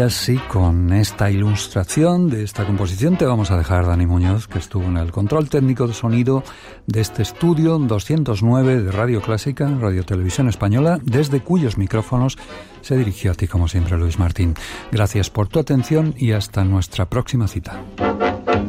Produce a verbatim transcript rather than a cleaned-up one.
Y así, con esta ilustración de esta composición, te vamos a dejar, Dani Muñoz, que estuvo en el control técnico de sonido de este estudio doscientos nueve de Radio Clásica, Radio Televisión Española, desde cuyos micrófonos se dirigió a ti, como siempre, Luis Martín. Gracias por tu atención y hasta nuestra próxima cita.